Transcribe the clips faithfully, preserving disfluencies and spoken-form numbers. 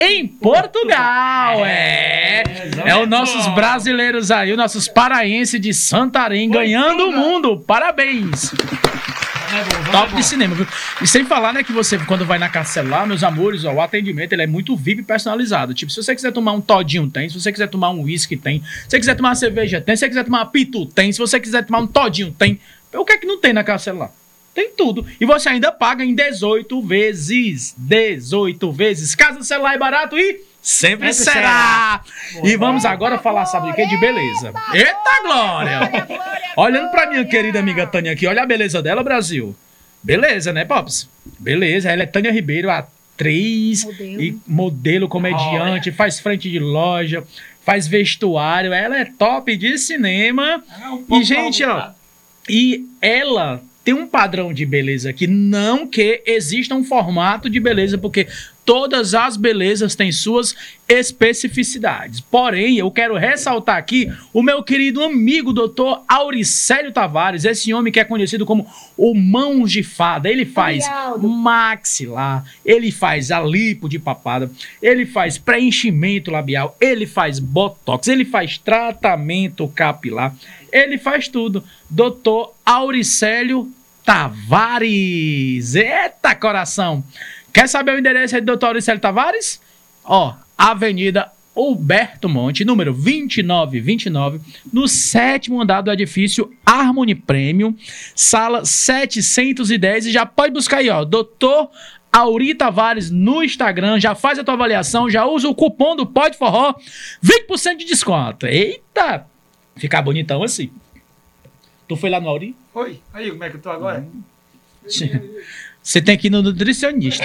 em Portugal. É, é os nossos brasileiros aí, os nossos paraenses de Santarém ganhando o mundo. Parabéns. É bom, Top é de cinema, viu? E sem falar, né, que você, quando vai na Castelar, meus amores, ó, o atendimento ele é muito V I P personalizado. Tipo, se você quiser tomar um todinho, tem. Se você quiser tomar um whisky, tem. Se você quiser tomar uma cerveja, tem. Se você quiser tomar uma pitu, tem. Se você quiser tomar um todinho, tem. O que é que não tem na Castelar? Tem tudo. E você ainda paga em dezoito vezes. dezoito vezes. Casa Celular é barato e sempre, sempre será. será. E vamos agora falar, sabe de quê? De beleza. Eita, Glória! Olhando pra minha querida amiga Tânia aqui, olha a beleza dela, Brasil. Beleza, né, Pops? Beleza, ela é Tânia Ribeiro, atriz modelo. e modelo, comediante, oh, é. faz frente de loja, faz vestuário, ela é top de cinema. Ah, um e, gente, ó, e ela tem um padrão de beleza que não que exista um formato de beleza, porque todas as belezas têm suas especificidades. Porém, eu quero ressaltar aqui o meu querido amigo doutor Auricélio Tavares, esse homem que é conhecido como o Mãos de Fada. Ele faz maxilar, ele faz a lipo de papada, ele faz preenchimento labial, ele faz botox, ele faz tratamento capilar, ele faz tudo. doutor Auricélio Tavares. Eita, coração! Quer saber o endereço aí do doutor Auricélio Tavares? Ó, Avenida Alberto Monte, número vinte e nove vinte e nove, no sétimo andar do edifício Harmony Premium, sala setecentos e dez. E já pode buscar aí, ó, doutor Auri Tavares no Instagram. Já faz a tua avaliação, já usa o cupom do Pode Forró, vinte por cento de desconto. Eita! Ficar bonitão assim. Tu foi lá no Auri? Foi. Aí, como é que eu tô agora? Hum. Você tem que ir no nutricionista.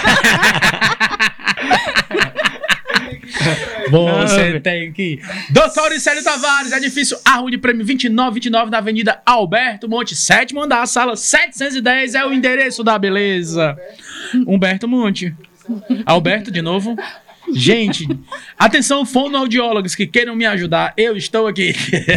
Você tem que ir. doutor Auricélio Tavares, edifício Harmony Prêmio vinte e nove vinte e nove, na Avenida Alberto Monte, sétimo andar, sala setecentos e dez, é o endereço da beleza. Humberto Monte. Alberto, de novo. Gente, atenção, fonoaudiólogos que queiram me ajudar, eu estou aqui.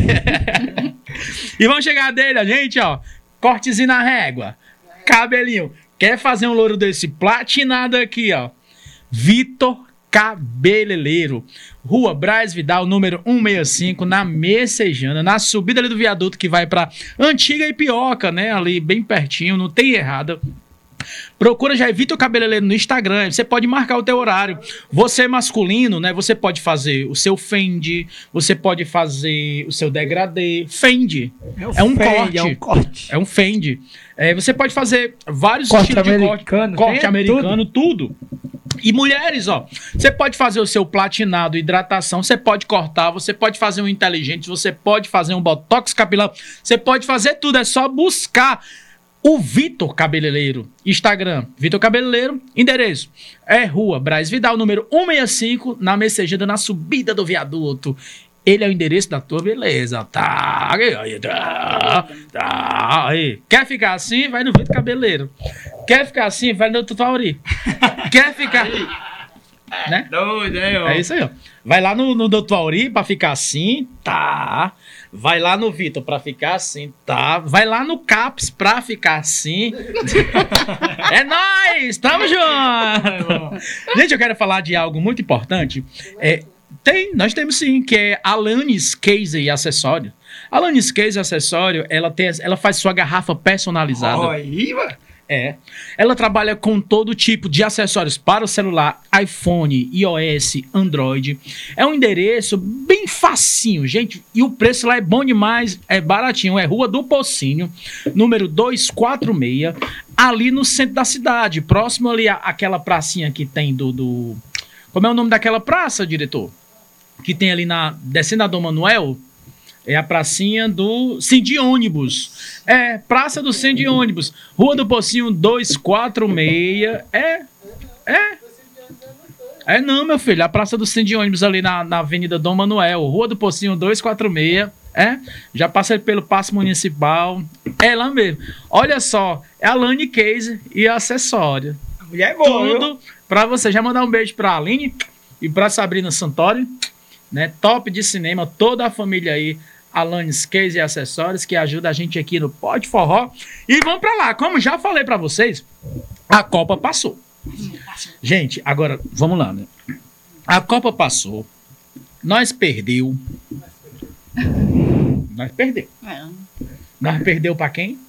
E vamos chegar dele, a gente, ó. Cortezinho na régua, cabelinho. Quer fazer um louro desse platinado aqui, ó? Vitor Cabeleireiro, Rua Braz Vidal, número cento e sessenta e cinco, na Messejana, na subida ali do viaduto que vai pra Antiga Ipioca, né? Ali bem pertinho, não tem errada. Procura já Vitor Cabeleireiro no Instagram, você pode marcar o teu horário. Você é masculino, né? Você pode fazer o seu fende, você pode fazer o seu degradê. Fende. É, é um fende, corte. É um corte. É um fende. É, você pode fazer vários corte estilos americano, de corte. Corte americano, tudo. tudo. E mulheres, ó, você pode fazer o seu platinado, hidratação, você pode cortar, você pode fazer um inteligente, você pode fazer um botox capilar, você pode fazer tudo, é só buscar o Vitor Cabeleireiro, Instagram, Vitor Cabeleireiro, endereço é Rua Braz Vidal, número cento e sessenta e cinco, na Messejana, na subida do viaduto. Ele é o endereço da tua beleza, tá? Tá, tá. Aí. Quer ficar assim? Vai no Vitor Cabeleireiro. Quer ficar assim? Vai no doutor Auri. Quer ficar... Né? Doido, é, ó. É isso aí, ó. Vai lá no, no doutor Auri pra ficar assim, tá? Vai lá no Vitor pra ficar assim, tá? Vai lá no Caps pra ficar assim. É nóis! Tamo junto! Gente, eu quero falar de algo muito importante. É, tem, nós temos sim, que é Alanis Case e Acessório. Alanis Case e Acessório, ela, tem, ela faz sua garrafa personalizada. Oh, aí, mano. É. Ela trabalha com todo tipo de acessórios para o celular, iPhone, iOS, Android. É um endereço bem facinho, gente. E o preço lá é bom demais, é baratinho. É Rua do Pocinho, número duzentos e quarenta e seis, ali no centro da cidade. Próximo ali àquela pracinha que tem do, do... Como é o nome daquela praça, diretor? Que tem ali na... Descendo a Dom Manuel... É a pracinha do Cindy Ônibus. É, Praça do Cindy Ônibus. Rua do Pocinho duzentos e quarenta e seis. É, é. É não, meu filho. A Praça do Cindy Ônibus ali na, na Avenida Dom Manuel. Rua do Pocinho duzentos e quarenta e seis. É, já passei pelo Paço Municipal. É lá mesmo. Olha só, é a Lani Case e acessório. A mulher é boa, tudo viu? Pra você. Já mandar um beijo pra Aline e pra Sabrina Santori. Né? Top de cinema, toda a família aí. Alanis Case e Acessórios, que ajuda a gente aqui no Pode Forró. E vamos pra lá. Como já falei pra vocês, a Copa passou. Gente, agora, vamos lá, né? A Copa passou. Nós perdeu. Nós perdeu. É. Nós perdeu pra quem?